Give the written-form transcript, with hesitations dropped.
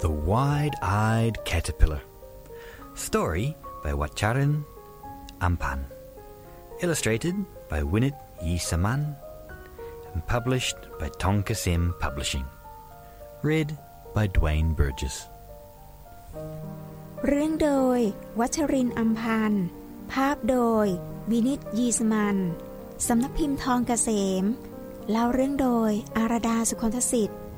The Wide-Eyed Caterpillar. Story by Wacharan Ampan. Illustrated by Winnet Yisaman and published by Tonkasim Publishing. Read by Dwayne Burgess. เรื่องโดยวัชรินทร์อำพันธ์ภาพโดยวินิตยีสมันสำนักพิมพ์ทองเกษมเล่าเรื่องโดยอาราดาสุคนทศิษย์